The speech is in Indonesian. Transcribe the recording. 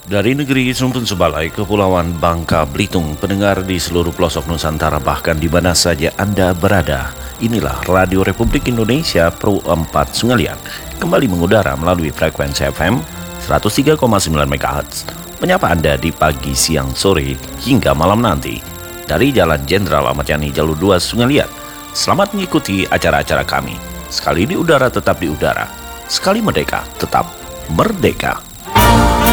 Dari negeri Sumpun Sebalai, Kepulauan Bangka Belitung, pendengar di seluruh pelosok Nusantara bahkan di mana saja Anda berada. Inilah Radio Republik Indonesia Pro 4 Sungai Liat, kembali mengudara melalui frekuensi FM 103,9 MHz. Menyapa Anda di pagi, siang, sore, hingga malam nanti. Dari Jalan Jenderal Ahmad Yani Jalur 2 Sungai Liat. Selamat mengikuti acara-acara kami. Sekali di udara tetap di udara. Sekali merdeka tetap merdeka.